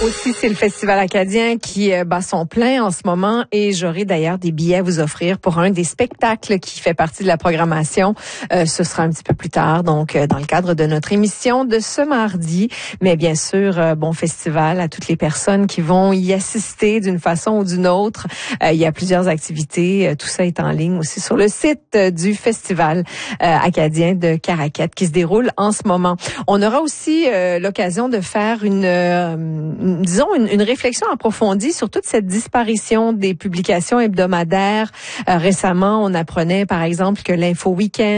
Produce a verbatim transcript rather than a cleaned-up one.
Aussi, c'est le Festival acadien qui euh, bat son plein en ce moment et j'aurai d'ailleurs des billets à vous offrir pour un des spectacles qui fait partie de la programmation. Euh, ce sera un petit peu plus tard, donc euh, dans le cadre de notre émission de ce mardi. Mais bien sûr, euh, bon festival à toutes les personnes qui vont y assister d'une façon ou d'une autre. Euh, il y a plusieurs activités. Euh, tout ça est en ligne aussi sur le site euh, du Festival euh, acadien de Caraquet qui se déroule en ce moment. On aura aussi euh, l'occasion de faire une... Euh, disons, une, une réflexion approfondie sur toute cette disparition des publications hebdomadaires. Euh, récemment, on apprenait, par exemple, que l'Info Week-end